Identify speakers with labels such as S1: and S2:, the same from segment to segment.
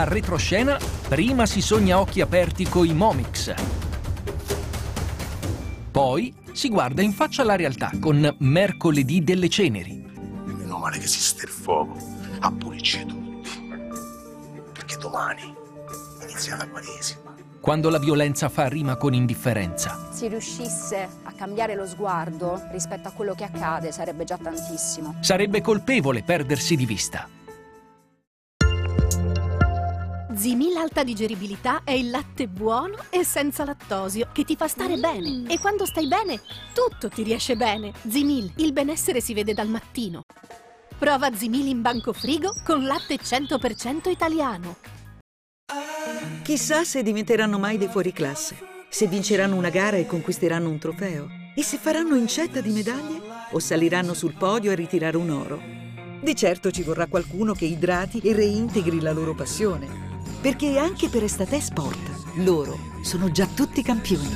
S1: Ma a retroscena, prima si sogna a occhi aperti coi Momix. Poi si guarda in faccia alla realtà con Mercoledì delle ceneri.
S2: Meno male che esiste il fuoco a pulirci tutti. Perché domani inizia la Quaresima.
S1: Quando la violenza fa rima con indifferenza.
S3: Se riuscisse a cambiare lo sguardo rispetto a quello che accade, sarebbe già tantissimo.
S1: Sarebbe colpevole perdersi di vista.
S4: Zimil Alta Digeribilità è il latte buono e senza lattosio che ti fa stare bene. E quando stai bene, tutto ti riesce bene. Zimil, il benessere si vede dal mattino. Prova Zimil in banco frigo con latte 100% italiano.
S5: Chissà se diventeranno mai dei fuoriclasse, se vinceranno una gara e conquisteranno un trofeo, e se faranno incetta di medaglie o saliranno sul podio a ritirare un oro. Di certo ci vorrà qualcuno che idrati e reintegri la loro passione, perché anche per Estate Sport loro sono già tutti campioni.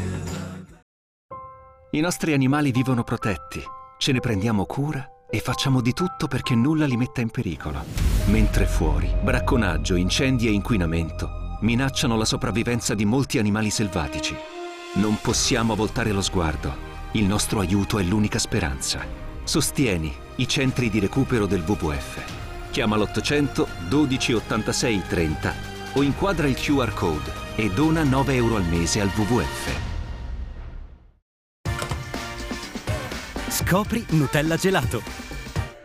S6: I nostri animali vivono protetti, ce ne prendiamo cura e facciamo di tutto perché nulla li metta in pericolo. Mentre fuori, bracconaggio, incendi e inquinamento minacciano la sopravvivenza di molti animali selvatici. Non possiamo voltare lo sguardo. Il nostro aiuto è l'unica speranza. Sostieni i centri di recupero del WWF. Chiama l'800 12 86 30 o inquadra il QR code e dona 9 euro al mese al WWF.
S7: Scopri Nutella Gelato.